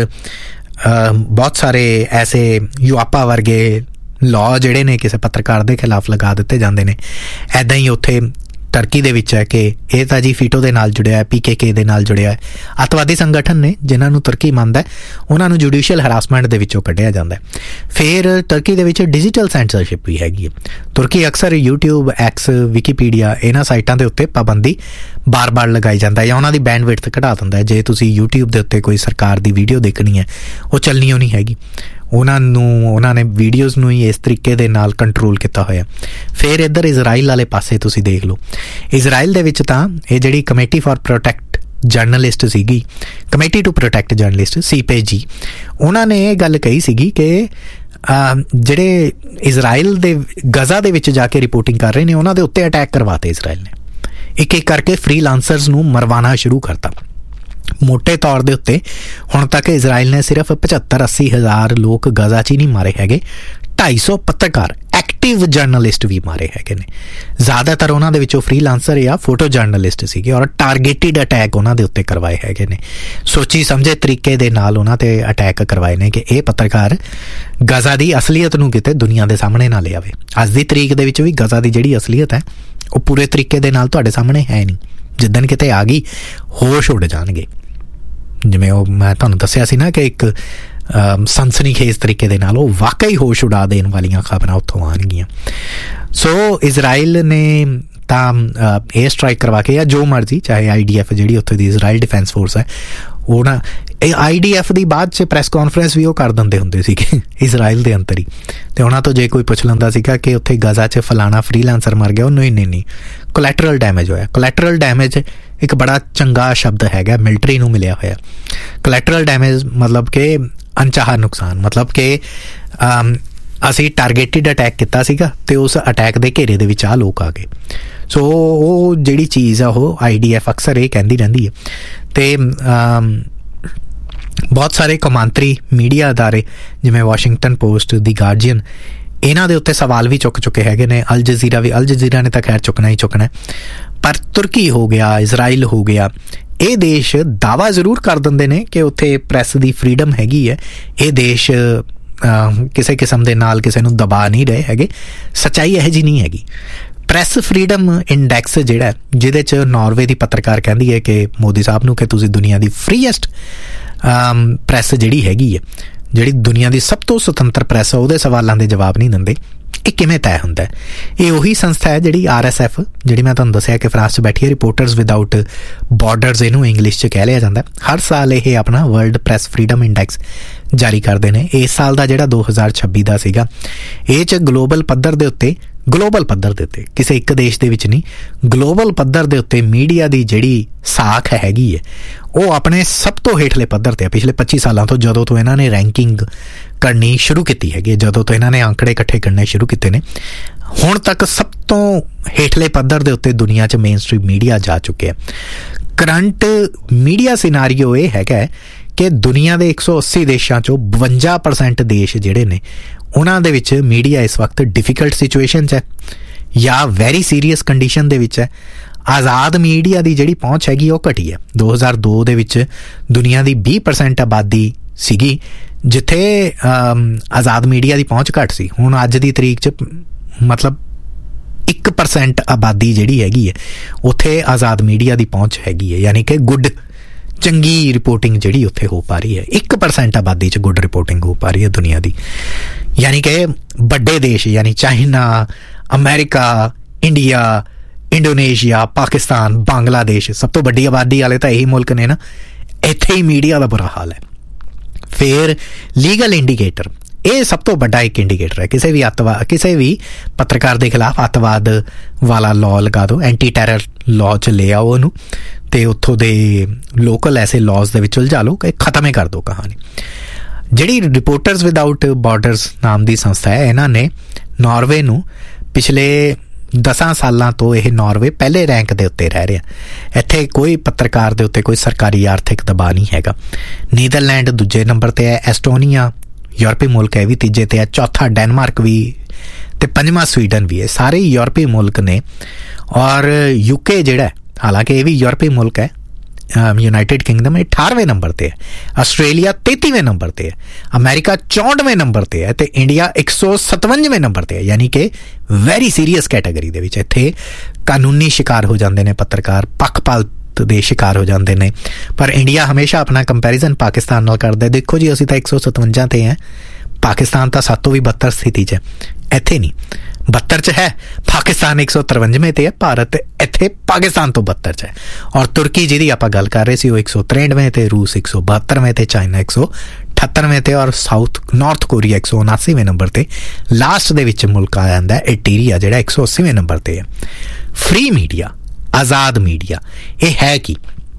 ਬਹੁਤ ਸਾਰੇ ਐਸੇ ਯੂਆਪਾ ਵਰਗੇ ਲਾਅ ਜਿਹੜੇ ਨੇ ਕਿਸੇ ਪੱਤਰਕਾਰ ਦੇ ਖਿਲਾਫ ਲਗਾ ਦਿੱਤੇ ਜਾਂਦੇ ਨੇ, ਐਦਾਂ ਹੀ ਉੱਥੇ ਟਰਕੀ ਦੇ ਵਿੱਚ ਹੈ ਕਿ ਇਹ ਤਾਂ ਜੀ ਫੀਟੋ ਦੇ ਨਾਲ ਜੁੜਿਆ ਹੈ, PKK ਦੇ ਨਾਲ ਜੁੜਿਆ ਹੈ, ਅੱਤਵਾਦੀ ਸੰਗਠਨ ਨੇ ਜਿਨ੍ਹਾਂ ਨੂੰ ਤੁਰਕੀ ਮੰਨਦਾ, ਉਹਨਾਂ ਨੂੰ ਜੁਡੀਸ਼ੀਅਲ ਹਰਾਸਮੈਂਟ ਦੇ ਵਿੱਚੋਂ ਕੱਢਿਆ ਜਾਂਦਾ। ਫਿਰ ਟਰਕੀ ਦੇ ਵਿੱਚ ਡਿਜੀਟਲ ਸੈਂਸਰਸ਼ਿਪ ਵੀ ਹੈਗੀ ਹੈ। ਤੁਰਕੀ ਅਕਸਰ YouTube, X, ਵਿਕੀਪੀਡੀਆ, ਇਹਨਾਂ ਸਾਈਟਾਂ ਦੇ ਉੱਤੇ ਪਾਬੰਦੀ ਬਾਰ-ਬਾਰ ਲਗਾਈ ਜਾਂਦਾ ਜਾਂ ਉਹਨਾਂ ਦੀ ਬੈਂਡਵਿਡਥ ਘਟਾ ਦਿੰਦਾ। ਜੇ ਤੁਸੀਂ YouTube ਦੇ ਉੱਤੇ ਕੋਈ ਸਰਕਾਰ ਦੀ ਵੀਡੀਓ ਦੇਖਣੀ ਹੈ, ਉਹ ਚੱਲਣੀ ਓ ਨਹੀਂ ਹੈਗੀ। ਉਹਨਾਂ ਨੇ ਵੀਡੀਓਜ਼ ਨੂੰ ਹੀ ਇਸ ਤਰੀਕੇ ਦੇ ਨਾਲ ਕੰਟਰੋਲ ਕੀਤਾ ਹੋਇਆ। ਫਿਰ ਇੱਧਰ ਇਜ਼ਰਾਈਲ ਵਾਲੇ ਪਾਸੇ ਤੁਸੀਂ ਦੇਖ ਲਓ। ਇਜ਼ਰਾਈਲ ਦੇ ਵਿੱਚ ਤਾਂ ਇਹ ਜਿਹੜੀ ਕਮੇਟੀ ਫਾਰ ਪ੍ਰੋਟੈਕਟ ਜਰਨਲਿਸਟ ਸੀਗੀ, committee to protect journalist, CPJ, ਉਹਨਾਂ ਨੇ ਇਹ ਗੱਲ ਕਹੀ ਸੀਗੀ ਕਿ ਜਿਹੜੇ ਇਜ਼ਰਾਈਲ ਦੇ ਗਜ਼ਾ ਦੇ ਵਿੱਚ ਜਾ ਕੇ ਰਿਪੋਰਟਿੰਗ ਕਰ ਰਹੇ ਨੇ, ਉਹਨਾਂ ਦੇ ਉੱਤੇ ਅਟੈਕ ਕਰਵਾਤੇ ਇਜ਼ਰਾਈਲ ਨੇ। ਇੱਕ ਇੱਕ ਕਰਕੇ ਫ੍ਰੀਲਾਂਸਰਸ ਨੂੰ ਮਰਵਾਉਣਾ ਸ਼ੁਰੂ ਕਰਤਾ। ਮੋਟੇ ਤੌਰ ਦੇ ਉੱਤੇ ਹੁਣ ਤੱਕ ਇਜ਼ਰਾਈਲ ਨੇ ਸਿਰਫ 75-80 ਹਜ਼ਾਰ ਲੋਕ ਗਜ਼ਾ 'ਚ ਹੀ ਨਹੀਂ ਮਾਰੇ ਹੈਗੇ, 250 ਪੱਤਰਕਾਰ, ਐਕਟਿਵ ਜਰਨਲਿਸਟ ਵੀ ਮਾਰੇ ਹੈਗੇ ਨੇ। ਜ਼ਿਆਦਾਤਰ ਉਹਨਾਂ ਦੇ ਵਿੱਚੋਂ ਫ੍ਰੀਲਾਂਸਰ ਜਾਂ ਫੋਟੋ ਜਰਨਲਿਸਟ ਸੀਗੇ, ਔਰ ਟਾਰਗੇਟਿਡ ਅਟੈਕ ਉਹਨਾਂ ਦੇ ਉੱਤੇ ਕਰਵਾਏ ਹੈਗੇ ਨੇ। ਸੋਚੀ ਸਮਝੇ ਤਰੀਕੇ ਦੇ ਨਾਲ ਉਹਨਾਂ 'ਤੇ ਅਟੈਕ ਕਰਵਾਏ ਨੇ ਕਿ ਇਹ ਪੱਤਰਕਾਰ ਗਜ਼ਾ ਦੀ ਅਸਲੀਅਤ ਨੂੰ ਕਿਤੇ ਦੁਨੀਆ ਦੇ ਸਾਹਮਣੇ ਨਾ ਲਿਆਵੇ। ਅੱਜ ਦੀ ਤਰੀਕ ਦੇ ਵਿੱਚ ਵੀ ਗਜ਼ਾ ਦੀ ਜਿਹੜੀ ਅਸਲੀਅਤ ਹੈ ਉਹ ਪੂਰੇ ਤਰੀਕੇ ਦੇ ਨਾਲ ਤੁਹਾਡੇ ਸਾਹਮਣੇ ਹੈ ਨਹੀਂ। ਜਿੱਦਣ ਕਿਤੇ ਆ ਗਈ ਹੋਸ਼ ਉੱਡ ਜਾਣਗੇ। ਜਿਵੇਂ ਉਹ ਮੈਂ ਤੁਹਾਨੂੰ ਦੱਸਿਆ ਸੀ ਨਾ ਕਿ ਇੱਕ ਸਨਸਨੀਖੇਜ਼ ਤਰੀਕੇ ਦੇ ਨਾਲ ਉਹ ਵਾਕਈ ਹੋਸ਼ ਉਡਾ ਦੇਣ ਵਾਲੀਆਂ ਖਬਰਾਂ ਉੱਥੋਂ ਆਉਣਗੀਆਂ। ਸੋ ਇਜ਼ਰਾਈਲ ਨੇ ਤਾਂ 에ਅਰ ਸਟ੍ਰਾਈਕ ਕਰਵਾ ਕੇ ਜਾਂ ਜੋ ਮਰਜ਼ੀ, ਚਾਹੇ IDF ਜਿਹੜੀ ਉੱਥੇ ਦੀ ਇਜ਼ਰਾਈਲ ਡਿਫੈਂਸ ਫੋਰਸ ਹੈ, ਉਹ ਨਾ ਇਹ IDF ਦੀ ਬਾਅਦ 'ਚ ਪ੍ਰੈਸ ਕਾਨਫਰੰਸ ਵੀ ਉਹ ਕਰ ਦਿੰਦੇ ਹੁੰਦੇ ਸੀਗੇ ਇਜ਼ਰਾਈਲ ਦੇ ਅੰਦਰ ਹੀ। ਅਤੇ ਉਹਨਾਂ ਤੋਂ ਜੇ ਕੋਈ ਪੁੱਛ ਲੈਂਦਾ ਸੀਗਾ ਕਿ ਉੱਥੇ ਗਜ਼ਾ 'ਚ ਫਲਾਣਾ ਫਰੀਲਾਂਸਰ ਮਰ ਗਿਆ, ਉਹ ਨਹੀਂ ਕੋਲੈਟਰਲ ਡੈਮੇਜ ਹੋਇਆ। ਕੋਲੈਟਰਲ ਡੈਮੇਜ ਇੱਕ ਬੜਾ ਚੰਗਾ ਸ਼ਬਦ ਹੈਗਾ, ਮਿਲਟਰੀ ਨੂੰ ਮਿਲਿਆ ਹੋਇਆ। ਕੋਲੈਟਰਲ ਡੈਮੇਜ ਮਤਲਬ ਕਿ ਅਣਚਾਹਾ ਨੁਕਸਾਨ, ਮਤਲਬ ਕਿ ਅਸੀਂ ਟਾਰਗੇਟਿਡ ਅਟੈਕ ਕੀਤਾ ਸੀਗਾ ਅਤੇ ਉਸ ਅਟੈਕ ਦੇ ਘੇਰੇ ਦੇ ਵਿੱਚ ਆਹ ਲੋਕ ਆ ਗਏ। ਸੋ ਉਹ ਜਿਹੜੀ ਚੀਜ਼ ਆ ਉਹ IDF ਅਕਸਰ ਇਹ ਕਹਿੰਦੀ ਰਹਿੰਦੀ ਹੈ। ਅਤੇ ਬਹੁਤ ਸਾਰੇ ਕੌਮਾਂਤਰੀ ਮੀਡੀਆ ਅਦਾਰੇ ਜਿਵੇਂ ਵਾਸ਼ਿੰਗਟਨ ਪੋਸਟ, ਦੀ ਗਾਰਡੀਅਨ, ਇਹਨਾਂ ਦੇ ਉੱਤੇ ਸਵਾਲ ਵੀ ਚੁੱਕ ਚੁੱਕੇ ਹੈਗੇ ਨੇ। ਅਲ ਜਜ਼ੀਰਾ ਨੇ ਤਾਂ ਖੈਰ ਚੁੱਕਣਾ ਹੀ ਚੁੱਕਣਾ, ਪਰ ਤੁਰਕੀ ਹੋ ਗਿਆ, ਇਜ਼ਰਾਈਲ ਹੋ ਗਿਆ, ਇਹ ਦੇਸ਼ ਦਾਅਵਾ ਜ਼ਰੂਰ ਕਰ ਦਿੰਦੇ ਨੇ ਕਿ ਉੱਥੇ ਪ੍ਰੈਸ ਦੀ ਫਰੀਡਮ ਹੈਗੀ ਹੈ। ਇਹ ਦੇਸ਼ ਕਿਸੇ ਕਿਸਮ ਦੇ ਨਾਲ ਕਿਸੇ ਨੂੰ ਦਬਾ ਨਹੀਂ ਰਹੇ ਹੈਗੇ। ਸੱਚਾਈ ਇਹੋ ਜਿਹੀ ਨਹੀਂ ਹੈਗੀ। ਪ੍ਰੈਸ ਫਰੀਡਮ ਇੰਡੈਕਸ ਜਿਹੜਾ, ਜਿਹਦੇ 'ਚ ਨਾਰਵੇ ਦੀ ਪੱਤਰਕਾਰ ਕਹਿੰਦੀ ਹੈ ਕਿ ਮੋਦੀ ਸਾਹਿਬ ਨੂੰ ਕਿ ਤੁਸੀਂ ਦੁਨੀਆ ਦੀ ਫਰੀਐਸਟ ਪ੍ਰੈਸ ਜਿਹੜੀ ਹੈਗੀ ਹੈ, ਜਿਹੜੀ ਦੁਨੀਆ ਦੀ ਸਭ ਤੋਂ ਸੁਤੰਤਰ ਪ੍ਰੈਸ ਹੈ, ਉਹਦੇ ਸਵਾਲਾਂ ਦੇ ਜਵਾਬ ਨਹੀਂ ਦਿੰਦੇ। ਇਹ ਕਿਵੇਂ ਤੈਅ ਹੁੰਦਾ? ਇਹ ਉਹੀ ਸੰਸਥਾ ਹੈ ਜਿਹੜੀ RSF, ਜਿਹੜੀ ਮੈਂ ਤੁਹਾਨੂੰ ਦੱਸਿਆ ਕਿ ਫਰਾਂਸ 'ਚ ਬੈਠੀ ਹੈ, ਰਿਪੋਰਟਰਸ ਵਿਦਾਊਟ ਬਾਰਡਰਸ ਇਹਨੂੰ ਇੰਗਲਿਸ਼ 'ਚ ਕਹਿ ਲਿਆ ਜਾਂਦਾ। ਹਰ ਸਾਲ ਇਹ ਆਪਣਾ ਵਰਲਡ ਪ੍ਰੈਸ ਫਰੀਡਮ ਇੰਡੈਕਸ ਜਾਰੀ ਕਰਦੇ ਨੇ। ਇਸ ਸਾਲ ਦਾ ਜਿਹੜਾ 2026 ਦਾ ਸੀਗਾ, ਇਹ 'ਚ ਗਲੋਬਲ ਪੱਧਰ ਦੇ ਉੱਤੇ ਕਿਸੇ ਇੱਕ ਦੇਸ਼ ਦੇ ਵਿੱਚ ਨਹੀਂ, ਗਲੋਬਲ ਪੱਧਰ ਦੇ ਉੱਤੇ ਮੀਡੀਆ ਦੀ ਜਿਹੜੀ ਸਾਖ ਹੈਗੀ ਹੈ ਉਹ ਆਪਣੇ ਸਭ ਤੋਂ ਹੇਠਲੇ ਪੱਧਰ 'ਤੇ ਹੈ। ਪਿਛਲੇ 25 ਸਾਲਾਂ ਤੋਂ, ਜਦੋਂ ਤੋਂ ਇਹਨਾਂ ਨੇ ਰੈਂਕਿੰਗ ਕਰਨੀ ਸ਼ੁਰੂ ਕੀਤੀ ਹੈਗੀ, ਜਦੋਂ ਤੋਂ ਇਹਨਾਂ ਨੇ ਅੰਕੜੇ ਇਕੱਠੇ ਕਰਨੇ ਸ਼ੁਰੂ ਕੀਤੇ ਨੇ, ਹੁਣ ਤੱਕ ਸਭ ਤੋਂ ਹੇਠਲੇ ਪੱਧਰ ਦੇ ਉੱਤੇ ਦੁਨੀਆ 'ਚ ਮੇਨ ਸਟ੍ਰੀਮ ਮੀਡੀਆ ਜਾ ਚੁੱਕਿਆ। ਕਰੰਟ ਮੀਡੀਆ ਸਿਨਾਰੀਓ ਇਹ ਹੈਗਾ ਕਿ ਦੁਨੀਆ ਦੇ 180 ਦੇਸ਼ਾਂ 'ਚੋਂ 52% ਦੇਸ਼ ਜਿਹੜੇ ਨੇ, ਉਹਨਾਂ ਦੇ ਵਿੱਚ ਮੀਡੀਆ ਇਸ ਵਕਤ ਡਿਫਿਕਲਟ ਸਿਚੁਏਸ਼ਨ 'ਚ ਹੈ ਜਾਂ ਵੈਰੀ ਸੀਰੀਅਸ ਕੰਡੀਸ਼ਨ ਦੇ ਵਿੱਚ ਹੈ। ਆਜ਼ਾਦ ਮੀਡੀਆ ਦੀ ਜਿਹੜੀ ਪਹੁੰਚ ਹੈਗੀ ਉਹ ਘਟੀ ਹੈ। 2002 ਦੇ ਵਿੱਚ ਦੁਨੀਆ ਦੀ 20% ਆਬਾਦੀ ਸੀਗੀ ਜਿੱਥੇ ਆਜ਼ਾਦ ਮੀਡੀਆ ਦੀ ਪਹੁੰਚ ਘੱਟ ਸੀ। ਹੁਣ ਅੱਜ ਦੀ ਤਰੀਕ 'ਚ ਮਤਲਬ 1% ਆਬਾਦੀ ਜਿਹੜੀ ਹੈਗੀ ਹੈ ਉੱਥੇ ਆਜ਼ਾਦ ਮੀਡੀਆ ਦੀ ਪਹੁੰਚ ਹੈਗੀ ਹੈ, ਯਾਨੀ ਕਿ ਚੰਗੀ ਰਿਪੋਰਟਿੰਗ ਜਿਹੜੀ ਉੱਥੇ ਹੋ ਪਾ ਰਹੀ ਹੈ। 1% ਆਬਾਦੀ 'ਚ ਗੁੱਡ ਰਿਪੋਰਟਿੰਗ ਹੋ ਪਾ ਰਹੀ ਹੈ ਦੁਨੀਆ ਦੀ। ਯਾਨੀ ਕਿ ਵੱਡੇ ਦੇਸ਼ ਯਾਨੀ China, America, India, Indonesia, Pakistan, Bangladesh, ਸਭ ਤੋਂ ਵੱਡੀ ਆਬਾਦੀ ਵਾਲੇ ਤਾਂ ਇਹੀ ਮੁਲਕ ਨੇ ਨਾ, ਇੱਥੇ ਹੀ ਮੀਡੀਆ ਦਾ ਬੁਰਾ ਹਾਲ ਹੈ। ਫਿਰ ਲੀਗਲ ਇੰਡੀਕੇਟਰ, ਇਹ ਸਭ ਤੋਂ ਵੱਡਾ ਇੱਕ ਇੰਡੀਕੇਟਰ ਹੈ। ਕਿਸੇ ਵੀ ਪੱਤਰਕਾਰ ਦੇ ਖਿਲਾਫ ਅੱਤਵਾਦ ਵਾਲਾ ਲਾਅ ਲਗਾ ਦਿਓ, ਐਂਟੀ ਟੈਰਰ ਲਾਅ 'ਚ ਲੈ ਆਓ ਉਹਨੂੰ, ਅਤੇ ਉੱਥੋਂ ਦੇ ਲੋਕਲ ਐਸੇ ਲਾਅਜ਼ ਦੇ ਵਿੱਚ ਉਲਝਾ ਲਓ ਕਿ ਖਤਮ ਹੀ ਕਰ ਦਿਓ ਕਹਾਣੀ। ਜਿਹੜੀ ਰਿਪੋਰਟਰਸ ਵਿਦਾਊਟ ਬਾਰਡਰਸ ਨਾਮ ਦੀ ਸੰਸਥਾ ਹੈ, ਇਹਨਾਂ ਨੇ ਨਾਰਵੇ ਨੂੰ ਪਿਛਲੇ 10 ਸਾਲਾਂ ਤੋਂ, ਇਹ ਨਾਰਵੇ ਪਹਿਲੇ ਰੈਂਕ ਦੇ ਉੱਤੇ ਰਹਿ ਰਿਹਾ। ਇੱਥੇ ਕੋਈ ਪੱਤਰਕਾਰ ਦੇ ਉੱਤੇ ਕੋਈ ਸਰਕਾਰੀ ਆਰਥਿਕ ਦਬਾਅ ਨਹੀਂ ਹੈਗਾ। ਨੀਦਰਲੈਂਡ ਦੂਜੇ ਨੰਬਰ 'ਤੇ ਹੈ, ਐਸਟੋਨੀਆ ਯੂਰਪੀ ਮੁਲਕ ਹੈ ਵੀ ਤੀਜੇ 'ਤੇ ਹੈ, ਚੌਥਾ ਡੈਨਮਾਰਕ ਵੀ, ਅਤੇ ਪੰਜਵਾਂ ਸਵੀਡਨ ਵੀ ਹੈ। ਸਾਰੇ ਯੂਰਪੀ ਮੁਲਕ ਨੇ। ਔਰ UK ਜਿਹੜਾ, ਹਾਲਾਂਕਿ ਇਹ ਵੀ ਯੂਰਪੀ ਮੁਲਕ ਹੈ, ਯੂਨਾਈਟਿਡ ਕਿੰਗਡਮ 18ਵੇਂ ਨੰਬਰ 'ਤੇ ਹੈ, ਆਸਟ੍ਰੇਲੀਆ 33ਵੇਂ ਨੰਬਰ 'ਤੇ ਹੈ, ਅਮਰੀਕਾ 64ਵੇਂ ਨੰਬਰ 'ਤੇ ਹੈ, ਅਤੇ ਇੰਡੀਆ 157ਵੇਂ ਨੰਬਰ 'ਤੇ ਹੈ। ਯਾਨੀ ਕਿ ਵੈਰੀ ਸੀਰੀਅਸ ਕੈਟਾਗਰੀ ਦੇ ਵਿੱਚ ਇੱਥੇ ਕਾਨੂੰਨੀ ਸ਼ਿਕਾਰ ਹੋ ਜਾਂਦੇ ਨੇ ਪੱਤਰਕਾਰ, ਪੱਖਪਾਤ ਦੇ ਸ਼ਿਕਾਰ ਹੋ ਜਾਂਦੇ ਨੇ। ਪਰ ਇੰਡੀਆ ਹਮੇਸ਼ਾ ਆਪਣਾ ਕੰਪੈਰੀਜ਼ਨ ਪਾਕਿਸਤਾਨ ਨਾਲ ਕਰਦਾ। ਦੇਖੋ ਜੀ, ਅਸੀਂ ਤਾਂ 157 'ਤੇ ਹੈ, ਪਾਕਿਸਤਾਨ ਤਾਂ ਸਾਤੋਂ ਵੀ 72 ਸਥਿਤੀ 'ਚ ਹੈ, ਇੱਥੇ ਨਹੀਂ। 72 'ਚ ਹੈ, ਪਾਕਿਸਤਾਨ 153ਵੇਂ 'ਤੇ ਹੈ, ਭਾਰਤ ਇੱਥੇ ਪਾਕਿਸਤਾਨ ਤੋਂ 72 'ਚ ਹੈ। ਔਰ ਤੁਰਕੀ ਜਿਹਦੀ ਆਪਾਂ ਗੱਲ ਕਰ ਰਹੇ ਸੀ ਉਹ 163ਵੇਂ 'ਤੇ, ਰੂਸ 172ਵੇਂ 'ਤੇ, ਚਾਈਨਾ 178ਵੇਂ 'ਤੇ, ਔਰ ਨਾਰਥ ਕੋਰੀਆ 179ਵੇਂ ਨੰਬਰ 'ਤੇ। ਲਾਸਟ ਦੇ ਵਿੱਚ ਮੁਲਕ ਆ ਜਾਂਦਾ ਇਟੀਰੀਆ ਜਿਹੜਾ 180ਵੇਂ ਨੰਬਰ 'ਤੇ ਹੈ। ਫ੍ਰੀ ਮੀਡੀਆ, ਆਜ਼ਾਦ ਮੀਡੀਆ, ਇਹ ਹੈ ਕੀ?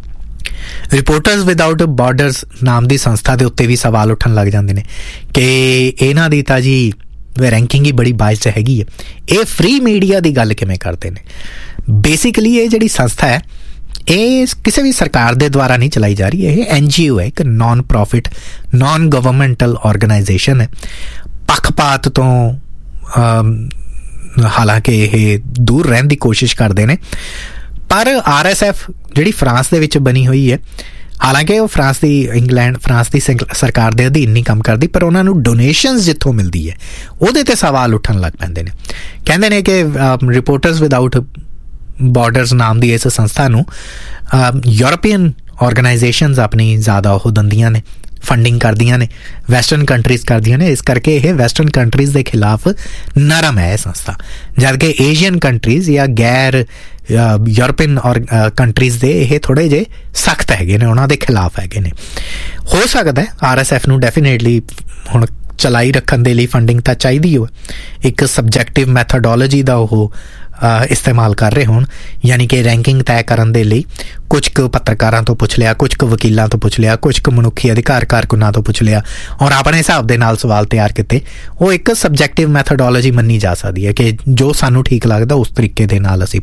ਰਿਪੋਰਟਰਸ ਵਿਦਾਊਟ ਬਾਰਡਰਸ ਨਾਮ ਦੀ ਸੰਸਥਾ ਦੇ ਉੱਤੇ ਵੀ ਸਵਾਲ ਉੱਠਣ ਲੱਗ ਜਾਂਦੇ ਨੇ ਕਿ ਇਹਨਾਂ ਦੀ ਤਾਂ ਜੀ ਰੈਂਕਿੰਗ ਹੀ ਬੜੀ ਬਾਇਸਡ ਹੈਗੀ ਹੈ। ਇਹ ਫ੍ਰੀ ਮੀਡੀਆ ਦੀ ਗੱਲ ਕਿਵੇਂ ਕਰਦੇ ਨੇ? ਬੇਸਿਕਲੀ ਇਹ ਜਿਹੜੀ ਸੰਸਥਾ ਹੈ ਇਹ ਕਿਸੇ ਵੀ ਸਰਕਾਰ ਦੇ ਦੁਆਰਾ ਨਹੀਂ ਚਲਾਈ ਜਾ ਰਹੀ। ਇਹ NGO ਹੈ, ਇੱਕ ਨਾਨ ਪ੍ਰੋਫਿਟ ਨਾਨ ਗਵਰਨਮੈਂਟਲ ਆਰਗੇਨਾਈਜੇਸ਼ਨ ਹੈ। ਪੱਖਪਾਤ ਤੋਂ ਹਾਲਾਂਕਿ ਇਹ ਦੂਰ ਰਹਿਣ ਦੀ ਕੋਸ਼ਿਸ਼ ਕਰਦੇ ਨੇ, ਪਰ RSF ਜਿਹੜੀ ਫਰਾਂਸ ਦੇ ਵਿੱਚ ਬਣੀ ਹੋਈ ਹੈ, ਹਾਲਾਂਕਿ ਉਹ ਫਰਾਂਸ ਦੀ ਸਰਕਾਰ ਦੇ ਅਧੀਨ ਨਹੀਂ ਕੰਮ ਕਰਦੀ, ਪਰ ਉਹਨਾਂ ਨੂੰ ਡੋਨੇਸ਼ਨਸ ਜਿੱਥੋਂ ਮਿਲਦੀ ਹੈ ਉਹਦੇ 'ਤੇ ਸਵਾਲ ਉੱਠਣ ਲੱਗ ਪੈਂਦੇ ਨੇ। ਕਹਿੰਦੇ ਨੇ ਕਿ ਰਿਪੋਰਟਰਸ ਵਿਦਾਊਟ ਬਾਰਡਰਸ ਨਾਮ ਦੀ ਇਸ ਸੰਸਥਾ ਨੂੰ ਯੂਰਪੀਅਨ ਆਰਗੇਨਾਈਜੇਸ਼ਨਸ ਆਪਣੀ ਜ਼ਿਆਦਾ ਉਹ ਦਿੰਦੀਆਂ ਨੇ, ਫੰਡਿੰਗ ਕਰਦੀਆਂ ਨੇ, ਵੈਸਟਰਨ ਕੰਟਰੀਜ਼ ਕਰਦੀਆਂ ਨੇ, ਇਸ ਕਰਕੇ ਇਹ ਵੈਸਟਰਨ ਕੰਟਰੀਜ਼ ਦੇ ਖਿਲਾਫ ਨਰਮ ਹੈ ਇਹ ਸੰਸਥਾ, ਜਦ ਕਿ ਏਸ਼ੀਅਨ ਕੰਟਰੀਜ਼ ਜਾਂ ਗੈਰ ਯੂਰਪੀਅਨ ਔਰ ਕੰਟਰੀਜ਼ ਦੇ ਇਹ ਥੋੜ੍ਹੇ ਜਿਹੇ ਸਖਤ ਹੈਗੇ ਨੇ, ਉਹਨਾਂ ਦੇ ਖਿਲਾਫ ਹੈਗੇ ਨੇ। ਹੋ ਸਕਦਾ RSF ਨੂੰ ਡੈਫੀਨੇਟਲੀ ਹੁਣ ਚਲਾਈ ਰੱਖਣ ਦੇ ਲਈ ਫੰਡਿੰਗ ਤਾਂ ਚਾਹੀਦੀ ਹੋ, ਇੱਕ ਸਬਜੈਕਟਿਵ ਮੈਥਡੋਲੋਜੀ ਦਾ ਉਹ ਇਸਤੇਮਾਲ ਕਰ ਰਹੇ ਹੋਣ, ਯਾਨੀ ਕਿ ਰੈਂਕਿੰਗ ਤੈਅ ਕਰਨ ਦੇ ਲਈ ਕੁਝ ਕੁ ਪੱਤਰਕਾਰਾਂ ਤੋਂ ਪੁੱਛ ਲਿਆ, ਕੁਝ ਕੁ ਵਕੀਲਾਂ ਤੋਂ ਪੁੱਛ ਲਿਆ, ਕੁਝ ਕੁ ਮਨੁੱਖੀ ਅਧਿਕਾਰ ਕਾਰਕੁਨਾਂ ਤੋਂ ਪੁੱਛ ਲਿਆ ਔਰ ਆਪਣੇ ਹਿਸਾਬ ਦੇ ਨਾਲ ਸਵਾਲ ਤਿਆਰ ਕੀਤੇ। ਉਹ ਇੱਕ ਸਬਜੈਕਟਿਵ ਮੈਥਡੋਲੋਜੀ ਮੰਨੀ ਜਾ ਸਕਦੀ ਹੈ ਕਿ ਜੋ ਸਾਨੂੰ ਠੀਕ ਲੱਗਦਾ ਉਸ ਤਰੀਕੇ ਦੇ ਨਾਲ ਅਸੀਂ